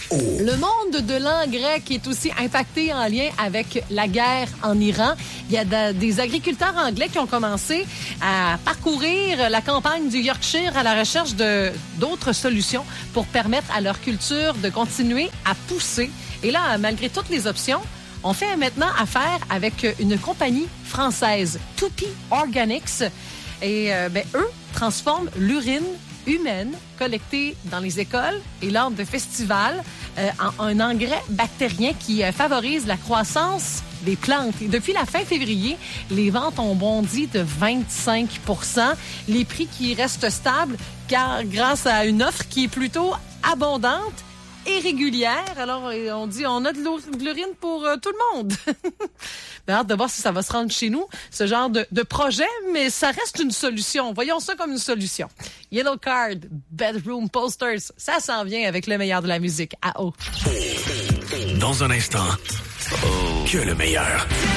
Le monde de l'engrais qui est aussi impacté en lien avec la guerre en Iran. Il y a des agriculteurs anglais qui ont commencé à parcourir la campagne du Yorkshire à la recherche d'autres solutions pour permettre à leur culture de continuer à pousser. Et là, malgré toutes les options, on fait maintenant affaire avec une compagnie française, Tupi Organics. Et eux transforment l'urine humaine collectée dans les écoles et lors de festivals en un engrais bactérien qui favorise la croissance des plantes. Et depuis la fin février, les ventes ont bondi de 25 %. Les prix qui restent stables car grâce à une offre qui est plutôt abondante et régulière. Alors, on dit, on a de l'urine pour tout le monde. Ben, hâte de voir si ça va se rendre chez nous, ce genre de projet, mais ça reste une solution. Voyons ça comme une solution. Yellow Card, Bedroom Posters, ça s'en vient avec le meilleur de la musique. À haut. Dans un instant, que le meilleur.